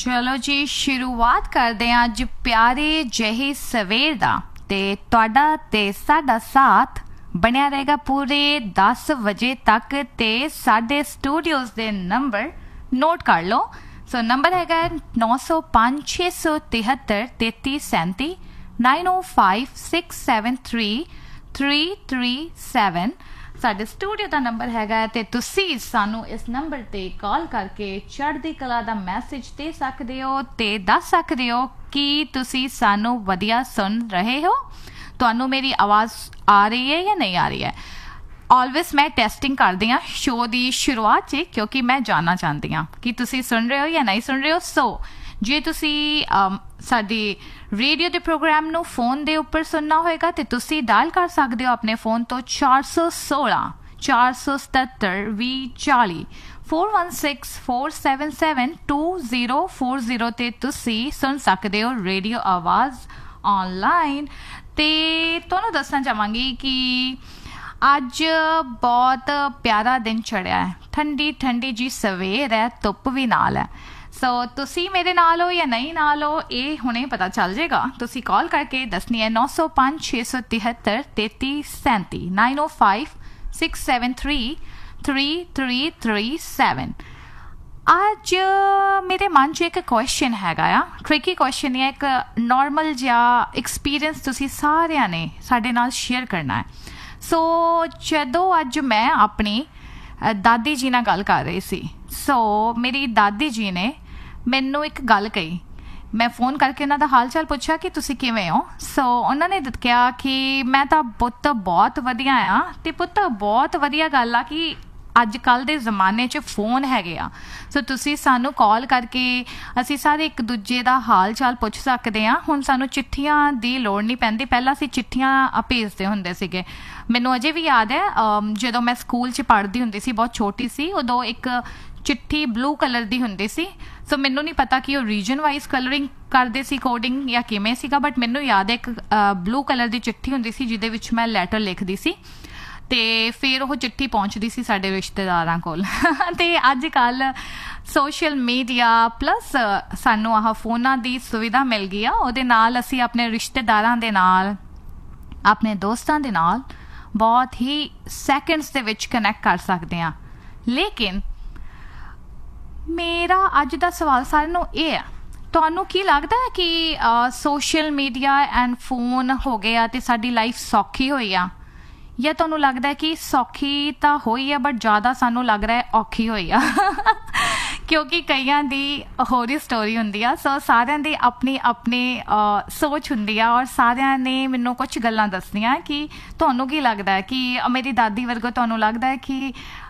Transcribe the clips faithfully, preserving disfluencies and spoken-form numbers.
चलो जी शुरुआत करते हैं अज प्यारे जहे सवेर दा ते तुहाडा ते साडा साथ बनिया रहेगा पूरे दस बजे तक ते साडे स्टूडियोज दे नंबर नोट कर लो। सो नंबर हैगा नौ सौ पाँच छे सौ तिहत्तर तेती सैंती नाइन ओ five six seven three three three seven साडे स्टूडियो का नंबर हैगा ते तुसी सानू इस नंबर ते कॉल करके चढ़दी कला दा मैसेज दे सकदे हो ते दस सकदे हो कि तुसी सानू वधिया सुन रहे हो, तुहानू मेरी आवाज़ आ रही है या नहीं आ रही है। ऑलवेज मैं टेस्टिंग करदी हाँ शो की शुरुआत से क्योंकि मैं जानना चाहती हाँ कि तुसी सुन रहे हो या नहीं सुन रहे हो। सो जे तुसी साडी रेडियो के प्रोग्राम नू फोन दे उपर सुनना होएगा तो तुसी डायल कर सकते हो अपने फोन तो चार सौ सोलह चार सौ सतहत्तर भी चाली four one six four seven seven two zero four zero ते तुसी सुन सकते हो रेडियो आवाज़ ऑनलाइन। ते तुहानू दसना चाहांगी कि अज बहुत प्यारा दिन चढ़िया है, ठंडी ठंडी जी सवेर है, धुप भी नाल है। सो so, तुसी मेरे नाल हो या नहीं नाल हो ये हुणे पता चल जाएगा। तुसी कॉल करके दसनी है नौ सौ पाँच छे सौ तिहत्तर तेती सैंती नाइन ओ five six seven three three three three seven. अज मेरे मन च एक क्वेश्चन हैगा आ, ट्रिकी क्वेश्चन है, एक नॉर्मल जिहा एक्सपीरियंस तुसी सारिਆਂ ने साडे नाल शेयर करना है। सो so, जदों अज मैं अपनी दादी जी नाल गल कर रही सी, सो so, मेरी दादी जी ने मैनू एक गल कही, मैं फ़ोन करके उन्होंने हाल चाल पूछा कि तुसी किवें हो। सो उन्होंने कहा कि मैं तो पुत्त बहुत वधिया हाँ, तो पुत्त बहुत वधिया गल आ कि अज कल के जमाने च फोन हैगे आ, सो तुसी सानू कॉल करके असी सारे एक दूजे का हाल चाल पुछ सकते हैं। हुण सानू चिट्ठियां की लोड़ नहीं पैंदी, पहला असी चिट्ठियां भेजते हुंदे सीगे। मैनू अजे भी याद है जदों मैं स्कूल च पढ़दी हुंदी सी, बहुत छोटी सी, उदों एक चिट्ठी ब्लू कलर की हुंदी सी। सो मैनू नहीं पता कि वो रीजन वाइज कलरिंग करते सी कोडिंग या किवें सीगा, बट मैनू याद है एक ब्लू कलर की चिट्ठी हुंदी सी जिहदे विच मैं लैटर लिखदी सी ते फिर वो चिट्ठी पहुँचती सी साडे रिश्तेदारां कोल। ते अज कल सोशल मीडिया प्लस सानू आह फोनां दी सुविधा मिल गई आ, उहदे नाल असीं अपने रिश्तेदारां दे नाल अपने दोस्तां दे नाल बहुत ही सैकेंड्स दे विच कनैक्ट कर सकते हैं। लेकिन मेरा अज दा सवाल सारिआं नूं इह है, तुहानूं की लगदा है कि सोशल मीडिया एंड फोन हो गया ते साडी लाइफ सौखी होई आ, या तुहानूं लगदा है कि सौखी तो होई है बट ज़्यादा सानूं लग रहा है औखी होई आ। क्योंकि कईयां दी होर ही स्टोरी हुंदी आ। सो सारिआं दी अपनी अपनी सोच हुंदी आ और सारिआं ने मैनूं कुछ गल्लां दसनियां कि तुहानूं की लगदा है कि मेरी दादी वर्गो तुहानूं लगदा है कि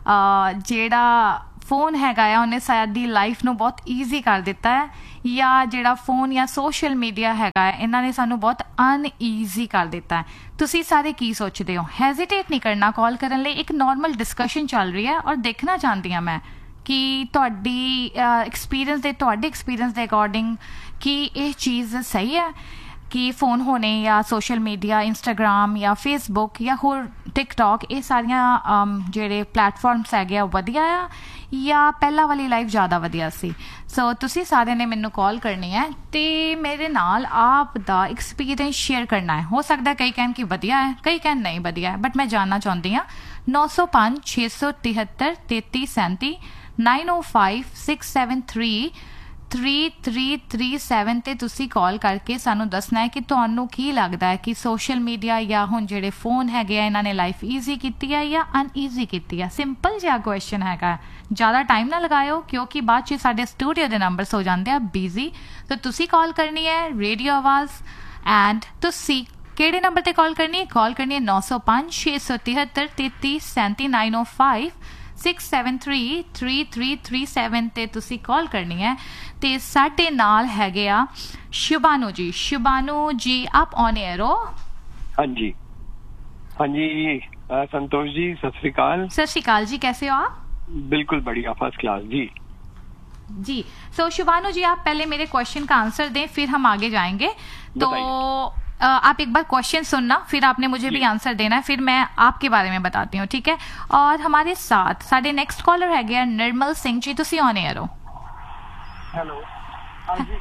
जेड़ा फोन हैगा आ उन्हें साडी लाइफ नूं बहुत ईजी कर दिता है, या जेड़ा फोन या सोशल मीडिया हैगा इन्हां ने सानूं बहुत अनईजी कर दिता है। तुसी सारे की सोचते हो? हेजिटेट नहीं करना कॉल करन लई, एक नॉर्मल डिस्कशन चल रही है और देखना चाहती हाँ मैं कि तुहाडी एक्सपीरियंस दे तुहाडे एक्सपीरियंस दे अकॉर्डिंग कि ये चीज़ सही है कि फ़ोन होने या सोशल मीडिया इंस्टाग्राम या फेसबुक या होर टिकटॉक ये सारियां जेड़े प्लेटफॉर्म्स हैगे आ वधिया आ या पहला वाली लाइफ ज़्यादा वधिया सी। सो तुसी सारे ने मैनू कॉल करनी है तो मेरे नाल आप दा एक्सपीरियंस शेयर करना है। हो सकता है कई कहन कि वधिया है, कई कहन नहीं वधिया है, बट मैं जानना चाहती हाँ। नौ सौ पाँच छे सौ तिहत्तर तेती सैंती नाइन ओ five six seven three three three three seven ते तुसी कॉल करके सानू दसना है कि तुहानू की लगता है कि सोशल मीडिया या हुण जेड़े फोन हैगे आ इन्हां ने लाइफ ईजी कीती है या अनईजी कीती है। सिंपल जिहा क्वेश्चन हैगा, ज़्यादा टाइम ना लगाओ क्योंकि बाद च साडे स्टूडियो दे नंबर्स हो जाते हैं बिजी। तो तुसी कॉल करनी है रेडियो आवाज़ एंड तुसी किहड़े नंबर ते कॉल करनी है? कॉल करनी है नौ सौ पाँच छे सौ तिहत्तर तेती सैंती नाइन ओ five six seven three three three three seven ते तुसी कॉल करनी है। ते साडे नाल हैगे आ शुभानु जी। शुभानु जी आप ऑन एयर हो? हाँ जी हाँ जी आ, संतोष जी सत श्री अकाल। सत श्री अकाल जी, कैसे हो आप? बिल्कुल बढ़िया, फर्स्ट क्लास जी। जी सो so, शुभानु जी आप पहले मेरे क्वेश्चन का आंसर दें फिर हम आगे जाएंगे। तो आप एक बार क्वेश्चन सुनना फिर आपने मुझे भी आंसर देना है, फिर मैं आपके बारे में बताती हूँ, ठीक है? और हमारे साथ साडे नेक्स्ट कॉलर है गया निर्मल सिंह जी, तुसी ऑन एयर हो? हेलो हाँ जी,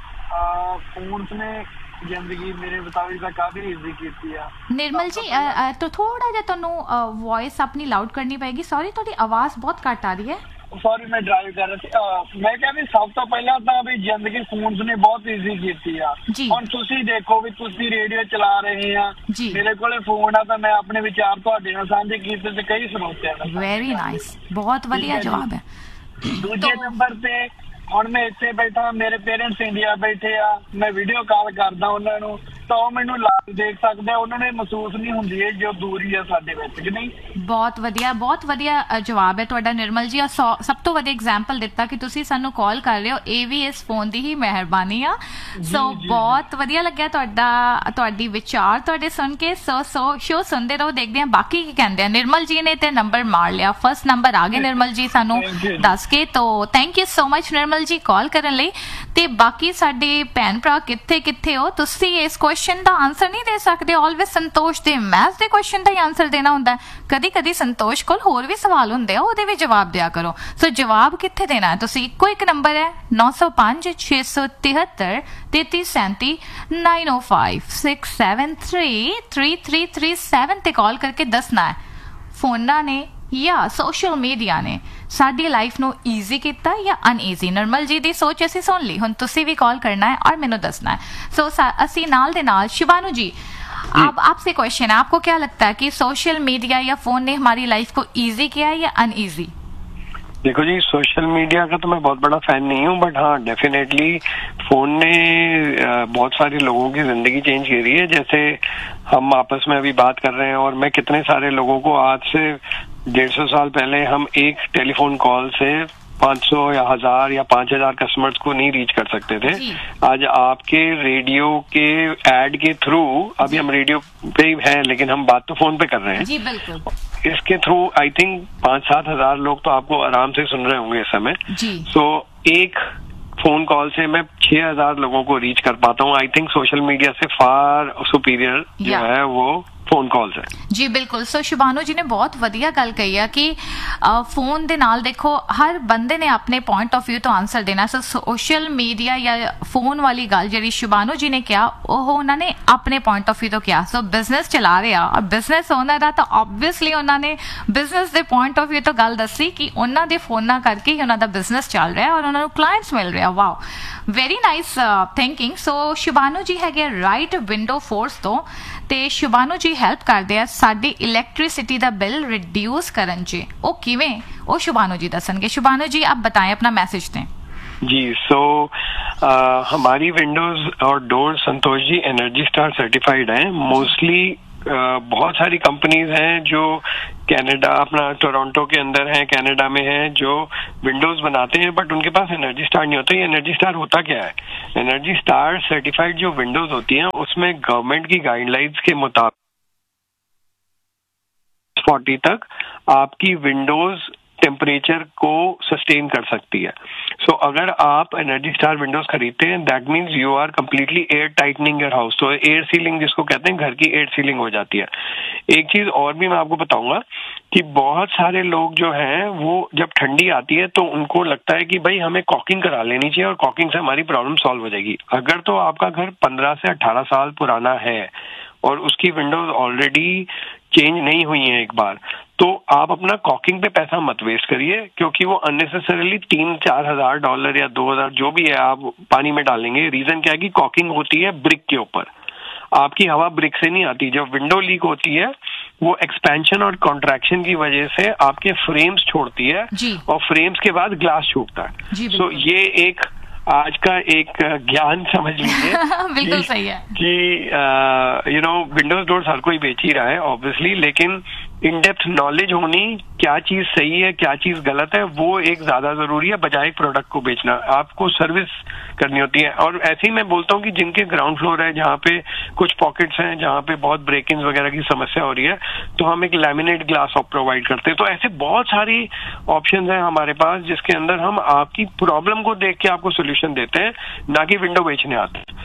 फोन ने ਜ਼ਿੰਦਗੀ ਮੇਰੇ ਮੁਤਾਬਿਕ ਤਾਂ ਕਾਫੀ ਈਜ਼ੀ ਕੀਤੀ ਆ। ਨਿਰਮਲ ਜੀ ਅ, ਤਾਂ ਥੋੜਾ ਜਿਹਾ ਤੁਹਾਨੂੰ ਵੌਇਸ ਆਪਣੀ ਲਾਊਡ ਕਰਨੀ ਪਏਗੀ। ਸੌਰੀ ਤੁਹਾਡੀ ਆਵਾਜ਼ ਬਹੁਤ ਘੱਟ ਆ ਰਹੀ ਹੈ। ਸੌਰੀ ਮੈਂ ਡਰਾਈਵ ਕਰ ਰਿਹਾ ਸੀ। ਅਹ ਮੈਂ ਕਿਹਾ ਵੀ ਸਭ ਤੋਂ ਪਹਿਲਾਂ ਤਾਂ ਵੀ ਜ਼ਿੰਦਗੀ ਫੋਨਸ ਨੇ ਬਹੁਤ ਈਜ਼ੀ ਕੀਤੀ ਆ। ਹੁਣ ਤੁਸੀਂ ਦੇਖੋ ਵੀ ਤੁਸੀਂ ਰੇਡੀਓ ਚਲਾ ਰਹੇ ਆ, ਮੇਰੇ ਕੋਲੇ ਫੋਨ ਆ ਤਾਂ ਮੈਂ ਆਪਣੇ ਵਿਚਾਰ ਤੁਹਾਡੇ ਨਾਲ ਸਾਂਝੇ ਕੀਤੇ ਤੇ ਕਈ ਸਰੋਤਿਆਂ ਨਾਲ। ਵੈਰੀ ਨਾਈਸ, ਬਹੁਤ ਵਧੀਆ ਜਵਾਬ ਹੈ। ਦੂਜੇ ਨੰਬਰ ਤੇ ਹੁਣ ਮੈਂ ਇੱਥੇ ਬੈਠਾ, ਮੇਰੇ ਪੇਰੈਂਟਸ ਇੰਡੀਆ ਬੈਠੇ ਆ, ਮੈਂ ਵੀਡੀਓ ਕਾਲ ਕਰਦਾ ਉਹਨਾਂ ਨੂੰ ਤਾਂ ਉਹ ਮੈਨੂੰ ਲਾਈਵ ਦੇਖ ਸਕਦੇ ਆ, ਉਹਨਾਂ ਨੇ ਮਹਿਸੂਸ ਨਹੀਂ ਹੁੰਦੀ ਹੈ ਜੋ ਦੂਰੀ ਆ ਸਾਡੇ ਵਿੱਚ, ਕਿ ਨਹੀਂ। ਬਹੁਤ ਵਧੀਆ, ਬਹੁਤ ਵਧੀਆ ਜਵਾਬ ਹੈ ਤੁਹਾਡਾ ਨਿਰਮਲ ਜੀ। ਸਭ ਤੋਂ ਵਧੀਆ ਐਗਜ਼ਾਮਪਲ ਦਿੱਤਾ ਕਿ ਤੁਸੀਂ ਸਾਨੂੰ ਕਾਲ ਕਰ ਰਹੇ ਹੋ, ਇਹ ਵੀ ਇਸ ਫੋਨ ਦੀ ਹੀ ਮਿਹਰਬਾਨੀ ਆ। ਸੋ ਬਹੁਤ ਵਧੀਆ ਲੱਗਿਆ ਤੁਹਾਡਾ ਤੁਹਾਡੀ ਵਿਚਾਰ ਤੁਹਾਡੇ ਸੁਣ ਕੇ। ਸੋ ਸੋ ਸ਼ੋ ਸੁਣਦੇ ਰਹੋ, ਦੇਖਦੇ ਆ ਬਾਕੀ ਕੀ ਕਹਿੰਦੇ ਆ। ਨਿਰਮਲ ਜੀ ਨੇ ਤੇ ਨੰਬਰ ਮਾਰ ਲਿਆ, ਫਸਟ ਨੰਬਰ ਆ ਗਏ ਨਿਰਮਲ ਜੀ ਸਾਨੂੰ ਦੱਸ ਕੇ। ਤੋ ਥੈਂਕ ਯੂ ਸੋ ਮਚ ਨਿਰਮਲ ਜੀ ਕਾਲ ਕਰਨ ਲਈ। ਤੇ ਬਾਕੀ ਸਾਡੇ ਭੈਣ ਭਰਾ ਕਿੱਥੇ ਕਿੱਥੇ ਹੋ, ਤੁਸੀਂ ਇਸ ਕੁਐਸਚਨ ਦਾ ਆਨਸਰ ਨਹੀਂ ਦੇ ਸਕਦੇ, ਆਲਵੇਜ਼ ਸੰਤੋਸ਼ ਦੇ ਮੈਥ ਦੇ ਕੁਐਸਚਨ ਦਾ ਹੀ ਆਨਸਰ ਦੇਣਾ ਹੁੰਦਾ। ਕਦੀ ਕਦੀ ਸੰਤੋਸ਼ ਕੋਲ ਹੋਰ ਵੀ ਸਵਾਲ ਹੁੰਦੇ ਆ, ਉਹਦੇ ਵੀ ਜਵਾਬ ਦਿਆ ਕਰੋ। ਸੋ ਜਵਾਬ ਕਿੱਥੇ ਦੇਣਾ ਹੈ ਤੁਸੀਂ, ਇੱਕੋ ਇੱਕ ਨੰਬਰ ਹੈ ਨੌ ਸੌ ਪੰਜ ਛੇ ਸੌ ਤਿਹੱਤਰ ਤੇਤੀ ਸੈਂਤੀ ਨਾਈਨ ਓ five six seven three three three three seven ਤੇ ਕਾਲ ਕਰਕੇ ਦੱਸਣਾ ਹੈ ਫੋਨਾਂ ਨੇ ਜਾਂ ਸੋਸ਼ਲ ਮੀਡੀਆ ਨੇ ਸਾਡੀ ਲਾਈਫ ਨੂੰ ਈਜ਼ੀ ਕੀਤਾ ਜਾਂ ਅਨਈਜ਼ੀ। ਨਿਰਮਲ ਜੀ ਦੀ ਸੋਚ ਅਸੀਂ ਸੁਣ ਲਈ, ਹੁਣ ਤੁਸੀਂ ਵੀ ਕਾਲ करना है और मैंने दसना है। सो असी नाल दे नाल शिवानू जी, अब आपसे क्वेश्चन है, आपको क्या लगता है कि सोशल मीडिया या फोन ने हमारी लाइफ को ईजी किया है या अनईजी? देखो जी, सोशल मीडिया का तो मैं बहुत बड़ा फैन नहीं हूँ, बट हाँ डेफिनेटली फोन ने बहुत सारे लोगों की जिंदगी चेंज करी है। जैसे हम आपस में अभी बात कर रहे हैं और मैं कितने सारे लोगों को आज से डेढ़ सौ साल पहले हम एक टेलीफोन कॉल से पाँच सौ या हजार या पाँच हजार कस्टमर्स को नहीं रीच कर सकते थे। आज आपके रेडियो के एड के थ्रू, अभी हम रेडियो पे ही हैं लेकिन हम बात तो फोन पे कर रहे हैं जी, बिल्कुल। इसके थ्रू आई थिंक पाँच सात हजार लोग तो आपको आराम से सुन रहे होंगे इस समय। सो एक फोन कॉल से मैं छह हजार लोगों को रीच कर पाता हूँ। आई थिंक सोशल मीडिया से फार सुपीरियर जो है वो फोन कॉल्स है। जी बिल्कुल। सो शिबानू जी ने बहुत वधिया गल कही है कि फोन दे नाल देखो हर बंदे ने अपने पॉइंट ऑफ व्यू तो आंसर देना। सो सोशल मीडिया या फोन वाली गल जी शिबानू जी ने किया वो उन्होंने अपने पॉइंट ऑफ व्यू तो किया। सो बिजनेस चला रहे और बिजनेस ओनर दा तो ऑब्वियसली उन्होंने business they point of view तो गल दसी कि उन्होंने दे फोना करके ही उन्होंने बिजनेस चल रहा है और उन्होंने क्लाइंट्स मिल रहे हैं। Wow, very nice thinking. सो शिबानू जी है राइट विंडो फोर्स तो ते शिबानू जी हेल्प करते हैं साडी इलैक्ट्रिसिटी दा बिल रिड्यूस करन च। ओ किवें ओ शिबानू जी दसणगे। शिबानू जी आप बताएं, अपना मैसेज दें। जी सो so, uh, हमारी विंडोज और door Santosh ji energy star certified हैं। मोस्टली Uh, बहुत सारी कंपनीज हैं जो कनाडा, अपना टोरंटो के अंदर हैं, कनाडा में हैं, जो विंडोज बनाते हैं, बट उनके पास एनर्जी स्टार नहीं होता। ये एनर्जी स्टार होता क्या है? एनर्जी स्टार सर्टिफाइड जो विंडोज होती हैं उसमें गवर्नमेंट की गाइडलाइंस के मुताबिक चालीस तक आपकी विंडोज टेम्परेचर को सस्टेन कर सकती है। सो so, अगर आप एनर्जी स्टार विंडोज खरीदते हैं that means you are completely air tightening your house. तो एयर सीलिंग जिसको कहते हैं, घर की एयर सीलिंग हो जाती है। एक चीज और भी मैं आपको बताऊंगा कि बहुत सारे लोग जो हैं वो जब ठंडी आती है तो उनको लगता है कि भाई हमें कॉकिंग करा लेनी चाहिए और कॉकिंग से हमारी प्रॉब्लम सॉल्व हो जाएगी। अगर तो आपका घर पंद्रह से अठारह साल पुराना है और उसकी विंडोज ऑलरेडी चेंज नहीं हुई है एक बार, तो आप अपना कॉकिंग पे पैसा मत वेस्ट करिए, क्योंकि वो अननेसेसरीली तीन चार हजार डॉलर या दो हजार जो भी है आप पानी में डालेंगे। रीजन क्या है कि कॉकिंग होती है ब्रिक के ऊपर, आपकी हवा ब्रिक से नहीं आती। जब विंडो लीक होती है वो एक्सपेंशन और कॉन्ट्रैक्शन की वजह से आपके फ्रेम्स छोड़ती है और फ्रेम्स के बाद ग्लास छूटता है। सो so, ये एक आज का एक ज्ञान समझ लीजिए। बिल्कुल सही है कि यू नो विंडोज डोर्स हर कोई बेच ही रहा है ऑब्वियसली, लेकिन इन डेप्थ नॉलेज होनी, क्या चीज सही है क्या चीज गलत है, वो एक ज्यादा जरूरी है बजाय प्रोडक्ट को बेचना। आपको सर्विस करनी होती है। और ऐसे ही मैं बोलता हूँ कि जिनके ग्राउंड फ्लोर है, जहाँ पे कुछ पॉकेट्स हैं जहाँ पे बहुत ब्रेक इन वगैरह की समस्या हो रही है, तो हम एक लैमिनेट ग्लास प्रोवाइड करते हैं। तो ऐसे बहुत सारी ऑप्शंस हैं हमारे पास जिसके अंदर हम आपकी प्रॉब्लम को देख के आपको सोल्यूशन देते हैं, ना कि विंडो बेचने आते हैं।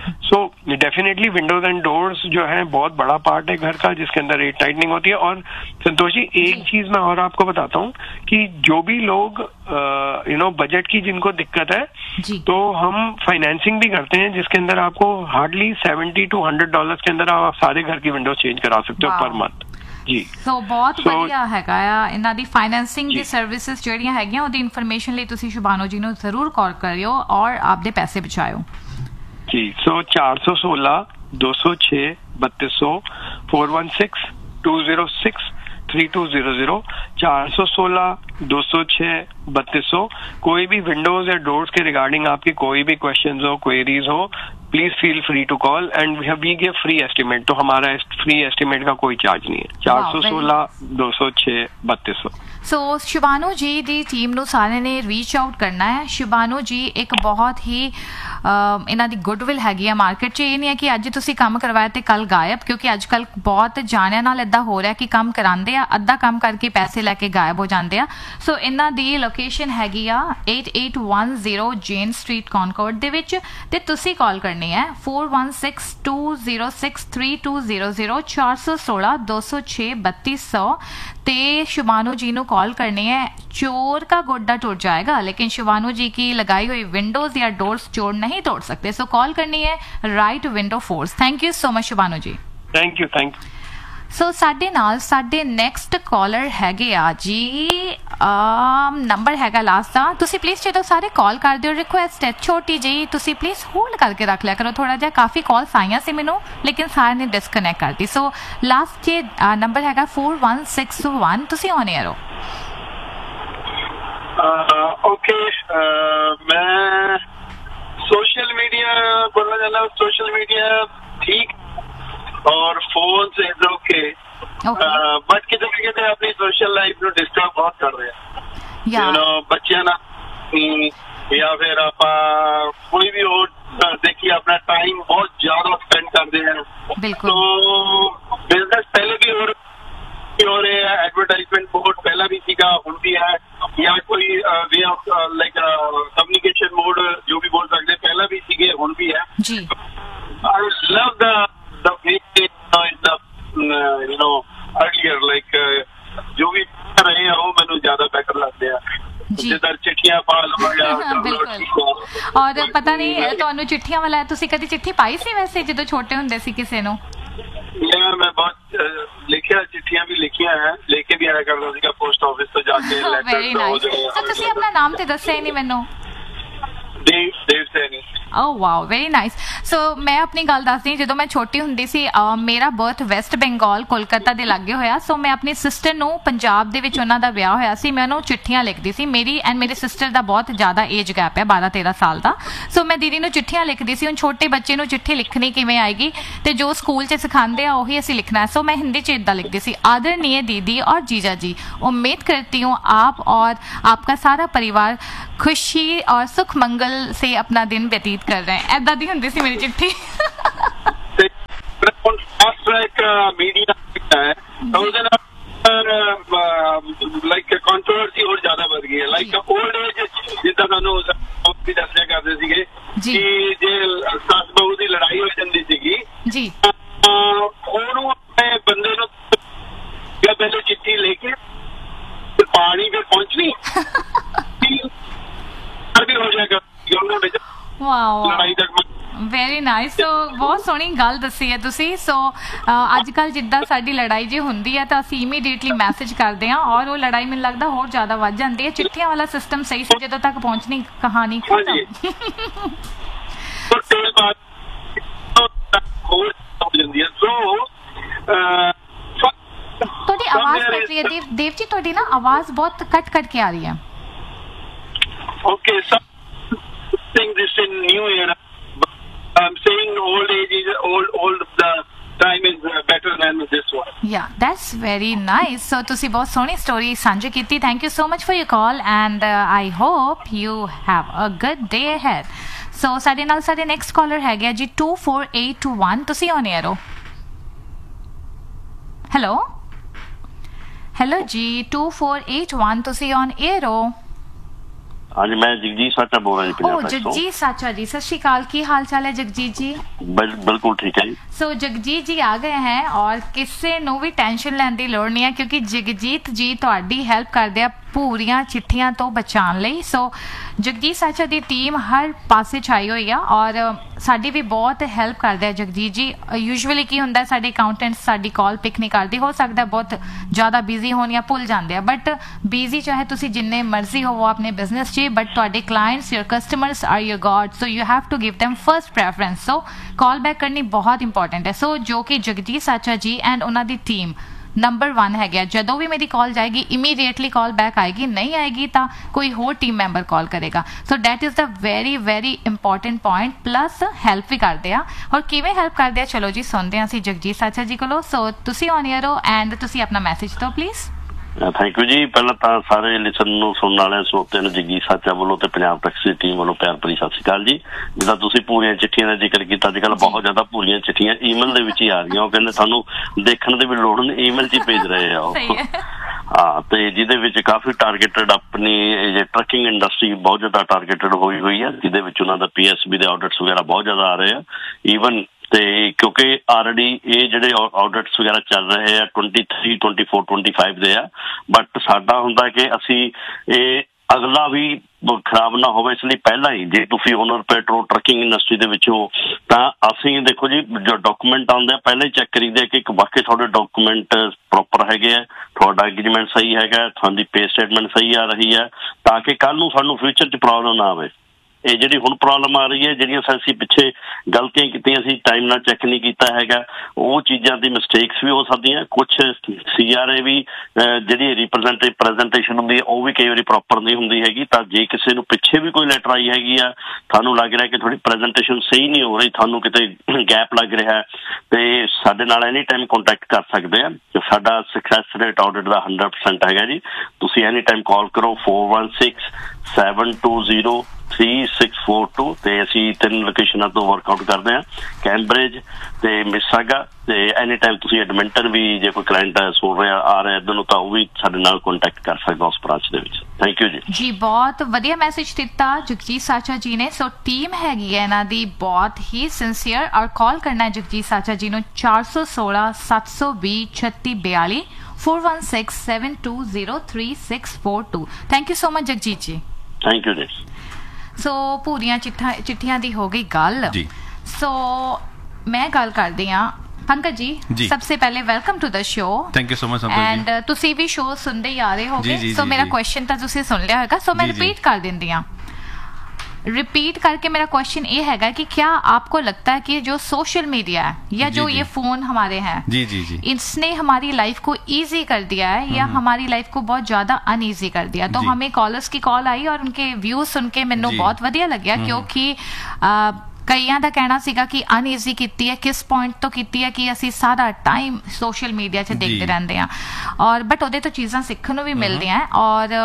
So definitely Windows and doors जो है बहुत बड़ा पार्ट है घर का, जिसके अंदर एयर टाइटनिंग होती है। और संतोष जी एक चीज मैं और आपको बताता हूँ कि जो भी लोग यू नो बजट की जिनको दिक्कत है, तो हम फाइनेंसिंग भी करते हैं, जिसके अंदर आपको hardly seventy two hundred dollar के अंदर आप सारे घर की विंडोज चेंज करा सकते हो पर मंथ ਜੀ। ਸੋ ਬਹੁਤ ਵਧੀਆ ਹੈਗਾ ਆ ਇਹਨਾਂ ਦੀ ਫਾਈਨੈਂਸਿੰਗ ਦੀ ਸਰਵਿਸਿਜ਼ ਜਿਹੜੀਆਂ ਹੈਗੀਆਂ, ਉਹਦੀ ਇਨਫੋਰਮੇਸ਼ਨ ਲਈ ਤੁਸੀਂ ਸ਼ੁਭਾਨੂ ਜੀ ਨੂੰ ਜ਼ਰੂਰ ਕਾਲ ਕਰਿਓ ਔਰ ਆਪਦੇ ਪੈਸੇ ਬਚਾਇਓ ਜੀ। ਸੋ ਚਾਰ ਸੌ ਸੋਲਾਂ ਦੋ ਸੌ ਛੇ ਬੱਤੀ ਸੌ four one six to zero six three to zero zero चार सौ सोलह दो सौ छह बत्तीस सौ। कोई भी विंडोज या डोर्स के रिगार्डिंग आपकी कोई भी क्वेश्चंस हो, क्वेरीज हो, please feel free to call and we give free estimate. तो हमारा फ्री एस्टिमेट का कोई चार्ज नहीं है। चार सौ सोलह दो सौ छह बत्तीस सौ। ਸੋ ਸ਼ਿਵਾਨੂ ਜੀ ਦੀ ਟੀਮ ਨੂੰ ਸਾਰਿਆਂ ਨੇ ਰੀਚ ਆਊਟ ਕਰਨਾ ਹੈ। ਸ਼ਿਵਾਨੂ ਜੀ ਇੱਕ ਬਹੁਤ ਹੀ ਇਹਨਾਂ ਦੀ ਗੁੱਡਵਿਲ ਹੈਗੀ ਆ ਮਾਰਕੀਟ 'ਚ। ਇਹ ਨਹੀਂ ਹੈ ਕਿ ਅੱਜ ਤੁਸੀਂ ਕੰਮ ਕਰਵਾਇਆ ਤੇ ਕੱਲ ਗਾਇਬ, ਕਿਉਂਕਿ ਅੱਜ ਕੱਲ ਬਹੁਤ ਜਾਣਿਆਂ ਨਾਲ ਏਦਾਂ ਹੋ ਰਿਹਾ ਕਿ ਕੰਮ ਕਰਾਉਂਦੇ ਆ, ਅੱਧਾ ਕੰਮ ਕਰਕੇ ਪੈਸੇ ਲੈ ਕੇ ਗਾਇਬ ਹੋ ਜਾਂਦੇ ਆ। ਸੋ ਇਹਨਾਂ ਦੀ ਲੋਕੇਸ਼ਨ ਹੈਗੀ ਆ एट एट वन जीरो ਜੇਨ ਸਟਰੀਟ ਕੌਨਕੋਰਡ ਦੇ ਵਿੱਚ, ਤੇ ਤੁਸੀਂ ਕਾਲ ਕਰਨੀ ਹੈ four one six to zero six three to zero zero चार सौ सोलह दो सौ छः बत्तीस सौ। ਤੇ शिवानू जी ਨੂੰ कॉल करनी है। चोर का गोड्डा टूट जाएगा लेकिन शिवानू जी की लगाई हुई विंडोज या डोर्स चोर नहीं तोड़ सकते। सो कॉल करनी है right window force. Thank you so much शिवानू ji. Thank you thank you. ਸੋ ਸਾਡੇ ਨਾਲ ਸਾਡੇ ਨੈਕਸਟ ਕਾਲਰ ਹੈਗੇ ਆ ਜੀ, ਨੰਬਰ ਹੈਗਾ ਲਾਸਟ ਦਾ। ਤੁਸੀਂ ਪਲੀਜ਼ ਜਦੋਂ ਸਾਰੇ ਕਾਲ ਕਰਦੇ ਹੋ, ਰਿਕੁਐਸਟ ਹੈ ਛੋਟੀ ਜਿਹੀ, ਤੁਸੀਂ ਪਲੀਜ਼ ਹੋਲਡ ਕਰਕੇ ਰੱਖ ਲਿਆ ਕਰੋ ਥੋੜਾ ਜਿਹਾ। ਕਾਫੀ ਕਾਲਸ ਆਈਆਂ ਸੀ ਮੈਨੂੰ ਲੇਕਿਨ ਸਾਰਿਆਂ ਨੇ ਡਿਸਕਨੈਕਟ ਕਰਤੀ। ਸੋ ਲਾਸਟ ਜੇ ਨੰਬਰ ਹੈਗਾ फोर वन सिक्स वन। ਤੁਸੀਂ ਔਨ 에ਅਰ ਹੋ। ਓਕੇ, ਮੈਂ ਸੋਸ਼ਲ ਮੀਡੀਆ ਬੋਲਣਾ ਚਾਹੁੰਦਾ। ਸੋਸ਼ਲ ਮੀਡੀਆ ਠੀਕ और फोन से ओके, बट कितने कितने अपनी सोशल लाइफ ਨੂੰ डिस्टर्ब बहुत कर रहे हैं। यू नो ਬੱਚਿਆਂ ਨਾਲ या फिर आप कोई भी और देखिए अपना टाइम बहुत ज्यादा स्पेंड करते हैं। तो बिजनेस पहले भी और और एडवर्टाइजमेंट बोर्ड पहला भी सीखा, ਹੁਣ भी है, या कोई way of like communication mode जो भी बोल सकते हैं, पहला भी सीखे, ਹੁਣ भी है जी। I love the the way the you know earlier like जो भी रहे हैं वो मैंने ज्यादा बेटर लगते हैं। जिधर चिट्ठियां पा लवाया ਔਰ ਪਤਾ ਨਹੀਂ ਤੁਹਾਨੂੰ ਚਿੱਠੀਆਂ ਵਾਲਾ ਤੁਸੀਂ ਕਦੀ ਚਿੱਠੀ ਪਾਈ ਸੀ ਵੈਸੇ ਜਦੋਂ ਛੋਟੇ ਹੁੰਦੇ ਸੀ ਕਿਸੇ ਨੂੰ? ਯਾਰ ਮੈਂ ਬਹੁਤ ਲਿਖਿਆ, ਚਿੱਠੀਆਂ ਵੀ ਲਿਖੀਆਂ ਹੈ, ਲੈ ਕੇ ਵੀ ਆਇਆ ਕਰਦਾ ਸੀਗਾ ਪੋਸਟ ਆਫਿਸ ਤੋਂ ਜਾ ਕੇ ਲੈਟਰ ਤੋਂ। ਤਾਂ ਤੁਸੀਂ ਆਪਣਾ ਨਾਮ ਤੇ ਦੱਸਿਆ ਹੀ ਨਹੀਂ ਮੈਨੂੰ। ਦੇਵ ਦੇਵ ਸੈਣੀ। ਓ ਵਾਓ, ਵੈਰੀ ਨਾਈਸ। ਸੋ ਮੈਂ ਆਪਣੀ ਗੱਲ ਦੱਸਦੀ, ਜਦੋਂ ਮੈਂ ਛੋਟੀ ਹੁੰਦੀ ਸੀ, ਮੇਰਾ ਬਰਥ ਵੈਸਟ ਬੰਗਾਲ ਕੋਲਕਾਤਾ ਦੇ ਲਾਗੇ ਹੋਇਆ। ਸੋ ਮੈਂ ਆਪਣੀ ਸਿਸਟਰ ਨੂੰ, ਪੰਜਾਬ ਦੇ ਵਿੱਚ ਉਹਨਾਂ ਦਾ ਵਿਆਹ ਹੋਇਆ ਸੀ, ਮੈਂ ਉਹਨੂੰ ਚਿੱਠੀਆਂ ਲਿਖਦੀ ਸੀ। ਮੇਰੀ ਐਂਡ ਮੇਰੇ ਸਿਸਟਰ ਦਾ ਬਹੁਤ ਜ਼ਿਆਦਾ ਏਜ ਗੈਪ ਹੈ, ਬਾਰਾਂ ਤੇਰਾਂ ਸਾਲ ਦਾ। ਸੋ ਮੈਂ ਦੀਦੀ ਨੂੰ ਚਿੱਠੀਆਂ ਲਿਖਦੀ ਸੀ। ਹੁਣ ਛੋਟੇ ਬੱਚੇ ਨੂੰ ਚਿੱਠੀ ਲਿਖਣੀ ਕਿਵੇਂ ਆਏਗੀ, ਤੇ ਜੋ ਸਕੂਲ 'ਚ ਸਿਖਾਉਂਦੇ ਆ ਉਹੀ ਅਸੀਂ ਲਿਖਣਾ ਹੈ। ਸੋ मैं हिंदी ਚ ਇੱਦਾਂ ਲਿਖਦੀ ਸੀ, आदरणीय दीदी और जीजा जी, उम्मीद करती हूँ आप और आपका सारा परिवार खुशी और सुख मंगल से अपना दिन व्यतीत कर रहे हैं। ऐदा दी हुंदी सी मेरी चिट्ठी। ਲਾਈਕ ਕੰਟਰੋਵਰਸੀ ਹੋਰ ਜ਼ਿਆਦਾ ਵੱਧ ਗਈ ਹੈ। ਲਾਈਕ 올ਡ ਏਜ ਜਿੱਦਾਂ ਸਾਨੂੰ ਵੀ ਦੱਸਿਆ ਕਰਦੇ ਸੀਗੇ ਕਿ ਜੇ ਸੱਸ ਬਹੂ ਦੀ ਲੜਾਈ ਹੋ ਜਾਂਦੀ ਸੀਗੀ ਜੀ, ਉਹਨੂੰ ਆਪਣੇ ਬੰਦੇ ਨੂੰ ਪਹਿਲੇ ਚਿੱਠੀ ਲੈ ਕੇ ਪਾਣੀ ਤੇ ਪਹੁੰਚਣੀ ਹੋ ਜਾਏਗਾ ਲੜਾਈ ਤੱਕ। Very nice. ਸੋ ਬਹੁਤ ਸੋਹਣੀ ਗੱਲ ਦੱਸੀ ਹੈ ਤੁਸੀਂ। ਸੋ ਅੱਜ ਕੱਲ੍ਹ ਜਿੱਦਾਂ ਸਾਡੀ ਲੜਾਈ ਜੇ ਹੁੰਦੀ ਹੈ ਤਾਂ ਅਸੀਂ ਇਮੀਡੀਏਟਲੀ ਮੈਸੇਜ ਕਰਦੇ ਹਾਂ, ਔਰ ਉਹ ਲੜਾਈ ਮੈਨੂੰ ਲੱਗਦਾ ਹੋਰ ਜ਼ਿਆਦਾ ਵੱਧ ਜਾਂਦੀ ਹੈ। ਚਿੱਠੀਆਂ ਵਾਲਾ ਸਿਸਟਮ ਸਹੀ ਸੀ, ਜਦੋਂ ਤੱਕ ਪਹੁੰਚਣੀ ਕਹਾਣੀ ਖਤਮ। ਤੁਹਾਡੀ ਆਵਾਜ਼ ਕੱਟ ਰਹੀ ਹੈ ਦੇਵ ਦੇਵ ਜੀ, ਤੁਹਾਡੀ ਨਾ ਆਵਾਜ਼ ਬਹੁਤ ਕੱਟ ਕੱਟ ਕੇ ਆ ਰਹੀ ਹੈ। Okay, this in new era, I'm saying old age is old old the time is better than this one. Yeah, that's very nice. So ਤੁਸੀਂ ਬਹੁਤ ਸੋਹਣੀ ਸਟੋਰੀ ਸਾਂਝੀ ਕੀਤੀ। Thank you so much for your call and uh, I hope you have a good day ahead. So ਸਾਡੇ ਨਾਲ ਸਾਡੇ next collar ਹੈਗਾ ਜੀ to four eight to one. ਤੁਸੀਂ ਔਨ 에ਅਰ ਹੋ। ਹੈਲੋ ਹੈਲੋ ਜੀ टू फोर एट वन, ਤੁਸੀਂ on air ਹੋ। हाँ जी, मैं जगजीत साचा बोल रहा हूँ। ओ जगजीत साचा जी, सत श्री अकाल, की हाल चाल है जगजीत जी? बिल्कुल ठीक है। सो जगजीत जी आ गए हैं और किसी ਨੂੰ ਵੀ ਟੈਨਸ਼ਨ ਲੈਣ ਦੀ ਲੋੜ ਨਹੀਂ ਹੈ ਕਿਉਂਕਿ ਜਗਜੀਤ ਜੀ ਤੁਹਾਡੀ ਹੈਲਪ ਕਰਦੇ ਆ ਪੂਰੀਆਂ ਚਿੱਠੀਆਂ ਤੋਂ ਬਚਾਉਣ ਲਈ। ਸੋ ਜਗਜੀਤ ਸਾਚਾ ਦੀ ਟੀਮ ਹਰ ਪਾਸੇ ਛਾਈ ਹੋਈ ਆ ਔਰ ਸਾਡੀ ਵੀ ਬਹੁਤ ਹੈਲਪ ਕਰਦੇ ਆ ਜਗਜੀਤ ਜੀ। ਯੂਜੂਅਲੀ ਕੀ ਹੁੰਦਾ ਸਾਡੇ ਅਕਾਊਂਟੈਂਟਸ ਸਾਡੀ ਕਾਲ ਪਿਕ ਨਹੀਂ ਕਰਦੀ, ਹੋ ਸਕਦਾ ਬਹੁਤ ਜ਼ਿਆਦਾ ਬਿਜ਼ੀ ਹੋਣ ਜਾਂ ਭੁੱਲ ਜਾਂਦੇ ਆ, ਬਟ ਬਿਜ਼ੀ ਚਾਹੇ ਤੁਸੀਂ ਜਿੰਨੇ ਮਰਜ਼ੀ ਹੋਵੋ ਆਪਣੇ ਬਿਜ਼ਨਸ 'ਚ, ਬਟ ਤੁਹਾਡੇ clients your customers R your god, so you have to give them first preference. So call back ਕਰਨੀ ਬਹੁਤ ਇੰਪੋਰਟੈਂਟ ਹੈ। ਸੋ ਜੋ ਕਿ ਜਗਜੀਤ ਸਾਚਾ ਜੀ ਐਂਡ ਉਹਨਾਂ ਦੀ ਟੀਮ ਨੰਬਰ वन ਹੈਗਾ। ਜਦੋਂ ਵੀ ਮੇਰੀ ਕਾਲ ਜਾਏਗੀ ਇਮੀਡੀਏਟਲੀ ਕਾਲ ਬੈਕ ਆਏਗੀ, ਨਹੀਂ ਆਏਗੀ ਤਾਂ ਕੋਈ ਹੋਰ ਟੀਮ ਮੈਂਬਰ ਕਾਲ ਕਰੇਗਾ। So that is the very very important point. Plus help ਵੀ ਕਰਦੇ ਆ ਔਰ ਕਿਵੇਂ ਹੈਲਪ ਕਰਦੇ ਆ ਚਲੋ ਜੀ ਸੁਣਦੇ ਹਾਂ ਅਸੀਂ ਜਗਜੀਤ ਸਾਚਾ ਜੀ ਕੋਲੋਂ। ਸੋ ਤੁਸੀਂ ਔਨ ਏਅਰ ਹੋ ਐਂਡ ਤੁਸੀਂ ਆਪਣਾ ਮੈਸੇਜ ਦਿਓ ਪਲੀਜ਼। ਥੈਂਕ ਯੂ ਜੀ। ਪਹਿਲਾਂ ਤਾਂ ਸਾਰੇ ਲਿਸਨ ਨੂੰ ਸੁਣਨ ਵਾਲਿਆਂ ਸਰੋਤਿਆਂ ਨੂੰ ਜਗਜੀਤ ਸਾਚਾ ਵੱਲੋਂ ਤੇ ਪੰਜਾਬ ਟੈਕਸੀ ਟੀਮ ਵੱਲੋਂ ਪਿਆਰ ਭਰੀ ਸਤਿ ਸ਼੍ਰੀ ਅਕਾਲ ਜੀ। ਜਿੱਦਾਂ ਤੁਸੀਂ ਪੂਰੀਆਂ ਚਿੱਠੀਆਂ ਦਾ ਜ਼ਿਕਰ ਕੀਤਾ, ਅੱਜ ਕੱਲ੍ਹ ਬਹੁਤ ਜ਼ਿਆਦਾ ਪੂਰੀਆਂ ਚਿੱਠੀਆਂ ਈਮੇਲ ਦੇ ਵਿੱਚ ਹੀ ਆ ਰਹੀਆਂ। ਉਹ ਕਹਿੰਦੇ ਸਾਨੂੰ ਦੇਖਣ ਦੀ ਵੀ ਲੋੜ ਨਹੀਂ, ਈਮੇਲ 'ਚ ਹੀ ਭੇਜ ਰਹੇ ਆ ਉਹ। ਹਾਂ, ਤੇ ਜਿਹਦੇ ਵਿੱਚ ਕਾਫੀ ਟਾਰਗੇਟਡ ਆਪਣੀ ਜੇ ਟਰੱਕਿੰਗ ਇੰਡਸਟਰੀ ਬਹੁਤ ਜ਼ਿਆਦਾ ਟਾਰਗੇਟਡ ਹੋਈ ਹੋਈ ਹੈ, ਜਿਹਦੇ ਵਿੱਚ ਉਹਨਾਂ ਦਾ ਪੀ ਐਸ ਬੀ ਦੇ ਆਡਿਟਸ ਵਗੈਰਾ ਬਹੁਤ ਜ਼ਿਆਦਾ ਆ ਰਹੇ ਆ ਈਵਨ। ਤੇ ਕਿਉਂਕਿ ਆਲਰੇਡੀ ਇਹ ਜਿਹੜੇ ਆਡਿਟਸ ਵਗੈਰਾ ਚੱਲ ਰਹੇ ਆ twenty three twenty four twenty five ਦੇ ਆ, ਬਟ ਸਾਡਾ ਹੁੰਦਾ ਕਿ ਅਸੀਂ ਇਹ ਅਗਲਾ ਵੀ ਖਰਾਬ ਨਾ ਹੋਵੇ, ਇਸ ਲਈ ਪਹਿਲਾਂ ਹੀ ਜੇ ਤੁਸੀਂ ਓਨਰ ਪੈਟਰੋਲ ਟਰੱਕਿੰਗ ਇੰਡਸਟਰੀ ਦੇ ਵਿੱਚ ਹੋ ਤਾਂ ਅਸੀਂ ਦੇਖੋ ਜੀ ਜੋ ਡਾਕੂਮੈਂਟ ਆਉਂਦੇ ਆ ਪਹਿਲਾਂ ਹੀ ਚੈੱਕ ਕਰੀਦੇ ਕਿ ਇੱਕ ਵਾਕਈ ਤੁਹਾਡੇ ਡਾਕੂਮੈਂਟ ਪ੍ਰੋਪਰ ਹੈਗੇ ਆ, ਤੁਹਾਡਾ ਐਗਰੀਮੈਂਟ ਸਹੀ ਹੈਗਾ, ਤੁਹਾਡੀ ਪੇ ਸਟੇਟਮੈਂਟ ਸਹੀ ਆ ਰਹੀ ਹੈ, ਤਾਂ ਕਿ ਕੱਲ੍ਹ ਨੂੰ ਸਾਨੂੰ ਫਿਊਚਰ 'ਚ ਪ੍ਰੋਬਲਮ ਨਾ ਆਵੇ। ਇਹ ਜਿਹੜੀ ਹੁਣ ਪ੍ਰੋਬਲਮ ਆ ਰਹੀ ਹੈ, ਜਿਹੜੀਆਂ ਅਸੀਂ ਪਿੱਛੇ ਗਲਤੀਆਂ ਕੀਤੀਆਂ, ਅਸੀਂ ਟਾਈਮ ਨਾਲ ਚੈੱਕ ਨਹੀਂ ਕੀਤਾ ਹੈਗਾ, ਉਹ ਚੀਜ਼ਾਂ ਦੀ ਮਿਸਟੇਕਸ ਵੀ ਹੋ ਸਕਦੀਆਂ। ਕੁਛ ਸੀ ਆਰ ਏ ਵੀ ਜਿਹੜੀ ਰਿਪਰੈਜ਼ੈਂਟੇਟਿਵ ਪ੍ਰੈਜੈਂਟੇਸ਼ਨ ਹੁੰਦੀ ਹੈ ਉਹ ਵੀ ਕਈ ਵਾਰੀ ਪ੍ਰੋਪਰ ਨਹੀਂ ਹੁੰਦੀ ਹੈਗੀ। ਤਾਂ ਜੇ ਕਿਸੇ ਨੂੰ ਪਿੱਛੇ ਵੀ ਕੋਈ ਲੈਟਰ ਆਈ ਹੈਗੀ ਆ, ਤੁਹਾਨੂੰ ਲੱਗ ਰਿਹਾ ਕਿ ਤੁਹਾਡੀ ਪ੍ਰੈਜੈਂਟੇਸ਼ਨ ਸਹੀ ਨਹੀਂ ਹੋ ਰਹੀ, ਤੁਹਾਨੂੰ ਕਿਤੇ ਗੈਪ ਲੱਗ ਰਿਹਾ, ਤੇ ਸਾਡੇ ਨਾਲ ਐਨੀ ਟਾਈਮ ਕੰਟੈਕਟ ਕਰ ਸਕਦੇ ਆ। ਸਾਡਾ ਸਕਸੈਸ ਰੇਟ ਆਡਿਟ ਦਾ ਹੰਡਰਡ ਪਰਸੈਂਟ ਹੈਗਾ ਜੀ। ਤੁਸੀਂ ਐਨੀ ਟਾਈਮ ਕਾਲ ਕਰੋ four one six seven two zero three six four two, ਤੇ ਅਸੀਂ ਤਿੰਨ ਲੋਕੇਸ਼ਨਾਂ ਤੋਂ ਵਰਕਆਊਟ ਕਰਦੇ ਹਾਂ, ਕੈਂਬਰਿਜ ਤੇ ਮਿਸਾਗਾ। ਤੇ ਐਨੀ ਟਾਈਮ ਤੁਸੀਂ ਐਡਮਿੰਟਨ ਵੀ ਜੇ ਕੋਈ ਕਲਾਇੰਟ ਸੁਣ ਰਿਹਾ ਆ ਰਿਹਾ ਇੱਧਰ ਨੂੰ ਤਾਂ ਉਹ ਵੀ ਸਾਡੇ ਨਾਲ ਕੰਟੈਕਟ ਕਰ ਸਕਦਾ ਉਸ ਬ੍ਰਾਂਚ ਦੇ ਵਿੱਚ। ਥੈਂਕ ਯੂ ਜੀ। ਜੀ ਬਹੁਤ ਵਧੀਆ ਮੈਸੇਜ ਦਿੱਤਾ ਜਗਜੀਤ ਸਾਚਾ ਜੀ ਨੇ। ਸੋ ਟੀਮ ਹੈਗੀ ਹੈ ਇਹਨਾਂ ਦੀ ਬਹੁਤ ਹੀ ਸਿੰਸੀਅਰ ਔਰ ਕਾਲ ਕਰਨਾ ਹੈ ਜਗਜੀਤ ਸਾਚਾ ਜੀ ਨੂੰ ਚਾਰ ਸੌ ਸੋਲਾਂ ਸੱਤ ਸੌ ਵੀਹ ਛੱਤੀ ਬਿਆਲੀ four one six seven two zero three six four two. Thank you so much Jagjit ਜੀ। ਥੈਂਕ ਯੂ ਜੀ। ਸੋ ਪੂਰੀਆਂ ਚਿੱਠਾ ਚਿੱਠੀਆਂ ਦੀ ਹੋ ਗਈ ਗੱਲ। ਸੋ ਮੈਂ ਗੱਲ ਕਰਦੀ ਹਾਂ पंकज जी, जी सबसे पहले welcome to the show. Thank you so much and तुसी भी शो सुनते ही आ रहे होगे, सो मेरा क्वेश्चन तो तुसी सुन लिया होगा, सो मैं रिपीट कर देंदी हां। रिपीट करके मेरा क्वेश्चन ये हैगा कि क्या आपको लगता है कि जो सोशल मीडिया है या जो ये फोन हमारे हैं, जी जी जी इसने हमारी लाइफ को इजी कर दिया है या हमारी लाइफ को बहुत ज्यादा अनईजी कर दिया? तो हमें कॉलर्स की कॉल आई और उनके व्यूज सुन के मैनू बहुत वधिया लग्या, क्योंकि ਕਈਆਂ ਦਾ ਕਹਿਣਾ ਸੀਗਾ ਕਿ ਅਨਈਜ਼ੀ ਕੀਤੀ ਹੈ। ਕਿਸ ਪੁਆਇੰਟ ਤੋਂ ਕੀਤੀ ਹੈ ਕਿ ਅਸੀਂ ਸਾਰਾ ਟਾਈਮ ਸੋਸ਼ਲ ਮੀਡੀਆ 'ਚ ਦੇਖਦੇ ਰਹਿੰਦੇ ਹਾਂ ਔਰ ਬਟ ਉਹਦੇ ਤੋਂ ਚੀਜ਼ਾਂ ਸਿੱਖਣ ਨੂੰ ਵੀ ਮਿਲਦੀਆਂ ਔਰ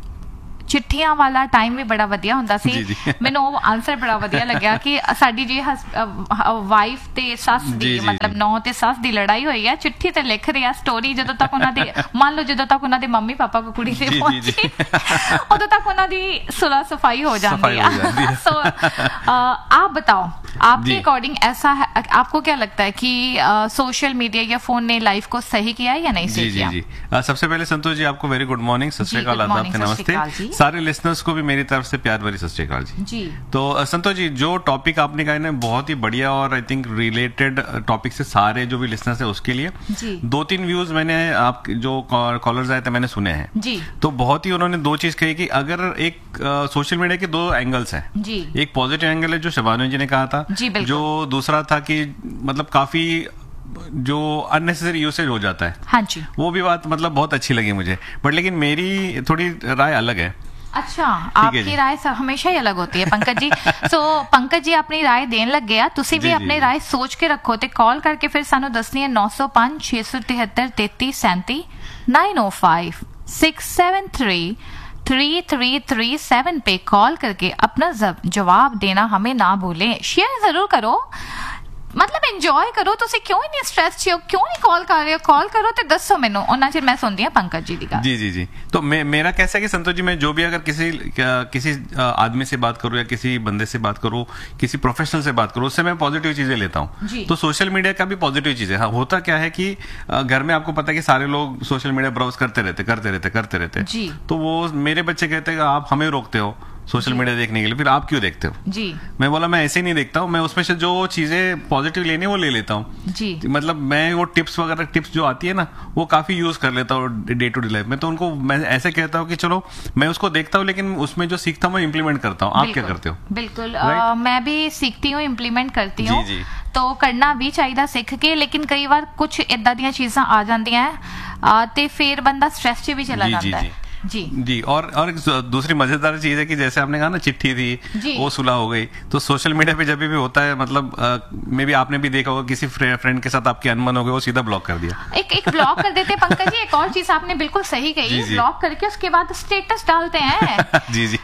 ਚਿੱਠੀਆਂ ਵਾਲਾ ਟਾਈਮ ਵੀ ਬੜਾ ਵਧੀਆ ਹੁੰਦਾ ਸੀ। ਮੈਨੂੰ ਉਹ ਆਨਸਰ ਬੜਾ ਵਧੀਆ ਲੱਗਿਆ ਕਿ ਸਾਡੀ ਜੀ ਵਾਈਫ ਤੇ ਸੱਸ ਦੀ ਮਤਲਬ ਨੌ ਤੇ ਸੱਸ ਦੀ ਲੜਾਈ ਹੋਈ ਹੈ, ਚਿੱਠੀ ਤੇ ਲਿਖ ਰਿਹਾ ਸਟੋਰੀ, ਜਦੋਂ ਤੱਕ ਉਹਨਾਂ ਦੀ ਮੰਨ ਲਓ ਜਦੋਂ ਤੱਕ ਉਹਨਾਂ ਦੇ ਮੰਮੀ ਪਾਪਾ ਕੋ ਕੁੜੀ ਤੇ ਪਹੁੰਚੀ ਉਦੋਂ तक उन्हों दी सुलह सफाई हो जाती है। सो आप बताओ आपके अकॉर्डिंग ऐसा है, आपको क्या लगता है कि सोशल मीडिया या फोन ने लाइफ को सही किया है या नहीं सही किया? जी जी सबसे पहले संतोष जी आपको वेरी गुड मॉर्निंग, सत श्री अकाल, आदाब, नमस्ते। सारे लिसनर्स को भी मेरी तरफ से प्यार भरी सत श्री अकाल जी। जी तो संतोष जी जो टॉपिक आपने कहा ना बहुत ही बढ़िया और आई थिंक रिलेटेड टॉपिक से सारे जो भी लिसनर्स है उसके लिए जी। दो तीन व्यूज मैंने आप जो कॉलर्स आए थे मैंने सुने हैं जी। तो बहुत ही उन्होंने दो चीज कही कि अगर एक सोशल मीडिया के दो एंगल्स हैं जी। एक पॉजिटिव एंगल है जो शिवानु जी ने कहा था जी, जो दूसरा था कि मतलब काफी जो अननेसेसरी यूसेज हो जाता है, हाँ जी, वो भी बात मतलब बहुत अच्छी लगी मुझे, बट लेकिन मेरी थोड़ी राय अलग है। अच्छा, आपकी राय हमेशा ही अलग होती है पंकज जी। सो पंकज जी अपनी राय देन लग गया, तुसी भी अपनी राय सोच के रखो ते कॉल करके फिर सानू दसनी है नौ सौ पांच छे सौ तिहत्तर तैतीस सैंती नाइन ओ five six seven three three three three seven पे कॉल करके अपना जवाब देना हमें ना भूलें। शेयर जरूर करो, मतलब ਇੰਜੋਏ ਕਰੋ ਤੁਸੀਂ ਕਿਉਂ ਨਹੀਂ स्ट्रेस ਚ ਹੋ क्यों नहीं कॉल कर रहे हो कॉल करो ਤੇ ਦੱਸੋ ਮੈਨੂੰ ਉਹਨਾਂ ਚਿਰ ਮੈਂ ਸੁਣਦੀ ਹਾਂ पंकज जी ਦੀ ਗੱਲ जी जी जी तो मैं मेरा कैसा है कि संतोष जी मैं जो भी अगर किसी किसी आदमी से बात करूं या किसी बंदे से बात करूं किसी प्रोफेशनल से बात करूं उससे मैं पॉजिटिव चीजें लेता हूं तो सोशल मीडिया का भी पॉजिटिव चीज है हाँ, होता क्या है कि घर में आपको पता है कि सारे लोग सोशल मीडिया ब्राउज करते रहते करते रहते करते रहते जी तो वो मेरे बच्चे कहते हैं आप हमें रोकते हो सोशल मीडिया देखने के लिए फिर आप क्यों देखते हो जी मैं बोला मैं ऐसे नहीं देखता हूँ मैं उसमें से जो चीजें पॉजिटिव लेनी वो ले लेता हूँ जी मतलब मैं वो टिप्स वगैरह टिप्स जो आती है ना वो काफी यूज कर लेता हूँ डे टू डे लाइफ में तो उनको मैं ऐसे कहता हूँ कि चलो मैं उसको देखता हूँ लेकिन उसमें जो सीखता हूँ मैं इम्प्लीमेंट करता हूँ आप क्या करते हो बिल्कुल मैं भी सीखती हूँ इम्प्लीमेंट करती हूँ तो करना भी चाहिए सीख के लेकिन कई बार कुछ इदा दी चीज़ां आ जांदियां है ते फिर बंदा स्ट्रेस च भी चला जाता है जी जी और और दूसरी मजेदार चीज है कि जैसे आपने कहा ना चिट्ठी थी वो सुलह हो गई तो सोशल मीडिया पे जब भी होता है मतलब मे भी आपने भी देखा होगा किसी फ्रेंड के साथ आपकी अनबन हो गई वो सीधा ब्लॉक कर दिया एक एक ब्लॉक कर देते पंकज जी एक और चीज आपने बिल्कुल सही कही ब्लॉक करके उसके बाद स्टेटस डालते हैं जी जी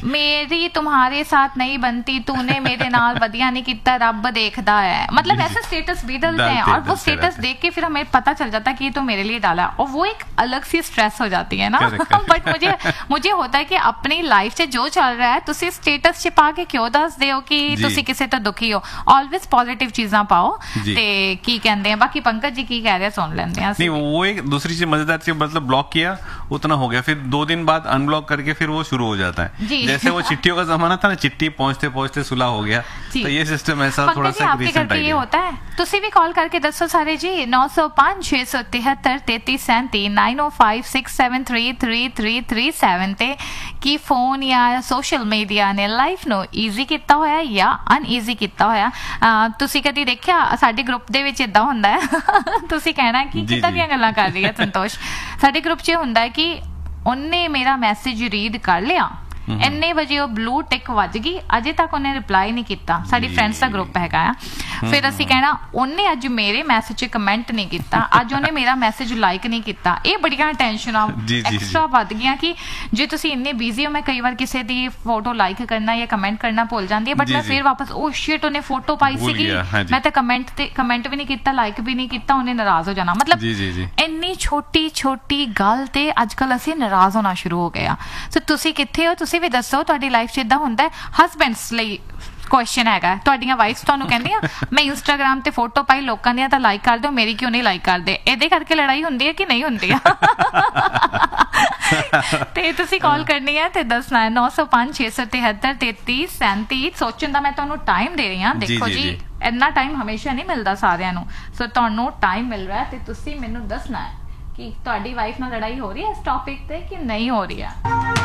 मेरी तुम्हारे साथ नहीं बनती तूने मेरे नाल वधिया नहीं किया रब देखदा है मतलब ऐसे स्टेटस भी डालते हैं और वो स्टेटस देख के फिर हमें पता चल जाता है कि ये तो मेरे लिए डाला और वो एक अलग सी स्ट्रेस हो जाती है ना बट मुझे मुझे होता है कि अपनी लाइफ से जो चल रहा है तुसी स्टेटस च पा के क्यों दस दे हो कि तुसी किसी तो दुखी हो ऑलवेज पॉजिटिव चीज़ां पाओ ते की कहंदे हैं बाकी पंकज जी की कह रहे हैं सुन लेंदे हैं नहीं वो एक दूसरी चीज मजेदार चीज मतलब ब्लॉक किया उतना हो गया फिर दो दिन बाद अनब्लॉक करके फिर वो शुरू हो जाता है जैसे वो चिट्ठियों का जमाना था ना चिट्ठी पहुंचते पहुंचते सुलह हो गया तो ये सिस्टम ऐसा थोड़ा सा रिसेंट ये होता है तुसी भी कॉल करके दसो सारे जी नौ सौ पांच छे सौ तिहत्तर तैतीस सैंती नाइन ओ five six seven three three three three seven ते कि फोन या सोशल मीडिया ने लाइफ ਨੂੰ ਈਜ਼ੀ ਕੀਤਾ ਹੋਇਆ ਜਾਂ ਅਨਈਜ਼ੀ ਕੀਤਾ ਹੋਇਆ ਤੁਸੀਂ ਕਦੀ ਦੇਖਿਆ ਸਾਡੇ ਗਰੁੱਪ ਦੇ ਵਿੱਚ ਇਦਾਂ ਹੁੰਦਾ ਹੈ ਤੁਸੀਂ ਕਹਿਣਾ ਕਿ ਕਿੱਦਾਂ ਦੀਆਂ ਗੱਲਾਂ ਕਰ ਰਹੀ ਹੈ ਸੰਤੋਸ਼ ਸਾਡੇ ਗਰੁੱਪ 'ਚ ਹੁੰਦਾ ਹੈ ਕਿ ਉਹਨੇ ਮੇਰਾ ਮੈਸੇਜ ਰੀਡ ਕਰ ਲਿਆ ਇੰਨੇ ਵਜੇ ਉਹ ਬਲੂ ਟਿਕ ਵੱਜ ਗਈ ਅਜੇ ਤੱਕ ਉਹਨੇ ਰਿਪਲਾਈ ਨਹੀਂ ਕੀਤਾ ਸਾਡੀ ਫਰੈਂਡਸ ਦਾ ਗਰੁੱਪ ਹੈਗਾ ਆ ਫਿਰ ਅਸੀਂ ਕਹਿਣਾ ਉਹਨੇ ਅੱਜ ਮੇਰੇ ਮੈਸੇਜ 'ਚ ਕਮੈਂਟ ਨਹੀਂ ਕੀਤਾ ਅੱਜ ਉਹਨੇ ਮੇਰਾ ਮੈਸੇਜ ਲਾਈਕ ਨਹੀਂ ਕੀਤਾ ਇਹ ਬੜੀਆਂ ਟੈਨਸ਼ਨਾਂ ਐਕਸਟਰਾ ਵੱਧ ਗਈਆਂ ਕਿ ਜੇ ਤੁਸੀਂ ਇੰਨੇ ਬਿਜ਼ੀ ਹੋ ਮੈਂ ਕਈ ਵਾਰ ਕਿਸੇ ਦੀ ਫੋਟੋ ਲਾਈਕ ਕਰਨਾ ਜਾਂ ਕਮੈਂਟ ਕਰਨਾ ਭੁੱਲ ਜਾਂਦੀ ਹੈ ਬਟ ਮੈਂ ਫਿਰ ਵਾਪਸ ਉਹ ਸ਼ਿਟ ਉਹਨੇ ਫੋਟੋ ਪਾਈ ਸੀਗੀ ਮੈਂ ਤਾਂ ਕਮੈਂਟ ਤੇ ਕਮੈਂਟ ਵੀ ਨਹੀਂ ਕੀਤਾ ਲਾਈਕ ਵੀ ਨਹੀਂ ਕੀਤਾ ਉਹਨੇ ਨਾਰਾਜ਼ ਹੋ ਜਾਣਾ ਮਤਲਬ ਇੰਨੀ ਛੋਟੀ ਛੋਟੀ ਗੱਲ ਤੇ ਅੱਜ ਕੱਲ ਅਸੀਂ ਨਾਰਾਜ਼ ਹੋਣਾ ਸ਼ੁਰੂ ਹੋ ਗਏ ਆ ਸੋ ਤੁਸੀਂ ਕਿੱਥੇ ਹੋ ਤੁਸੀਂ ਵੀ ਦੱਸੋ ਤੁਹਾਡੀ ਲਾਈਫ 'ਚ ਇਦਾਂ ਹੁੰਦਾ ਹਸਬੈਂਡਸ ਲਈ क्वेश्चन हैगा ਤੁਹਾਡੀਆਂ ਵਾਈਫਸ ਤੁਹਾਨੂੰ ਕਹਿੰਦੀਆਂ ਮੈਂ ਇੰਸਟਾਗ੍ਰਾਮ ਤੇ ਫੋਟੋ ਪਾਈ ਲੋਕਾਂ ਦੀਆਂ ਤਾਂ ਲਾਈਕ ਕਰ ਦਿਓ ਮੇਰੀ ਕਿਉਂ ਨਹੀਂ ਲਾਈਕ ਕਰਦੇ ਇਹਦੇ ਕਰਕੇ ਲੜਾਈ ਹੁੰਦੀ ਹੈ ਕਿ ਨਹੀਂ ਹੁੰਦੀ ਆ ਤੇ ਤੁਸੀਂ ਕਾਲ ਕਰਨੀ ਹੈ ਤੇ ਦੱਸਣਾ ਹੈ ਨੌ ਸੌ ਪੰਜ ਛੇ ਸੌ ਤਿਹੱਤਰ ਤੇਤੀ ਸੈਂਤੀ ਸੋਚਣ ਦਾ ਮੈਂ ਤੁਹਾਨੂੰ ਟਾਈਮ ਦੇ ਰਹੀ ਹਾਂ ਦੇਖੋ ਜੀ ਇੰਨਾ ਟਾਈਮ ਹਮੇਸ਼ਾ ਨਹੀਂ ਮਿਲਦਾ ਸਾਰਿਆਂ ਨੂੰ ਸੋ ਤੁਹਾਨੂੰ ਟਾਈਮ ਮਿਲ ਰਿਹਾ ਤੇ ਤੁਸੀਂ ਮੈਨੂੰ ਦੱਸਣਾ ਹੈ ਕਿ ਤੁਹਾਡੀ ਵਾਈਫ ਨਾਲ ਲੜਾਈ ਹੋ ਰਹੀ ਹੈ ਇਸ ਟੌਪਿਕ ਤੇ ਕਿ ਨਹੀਂ ਹੋ ਰਹੀ ਹੈ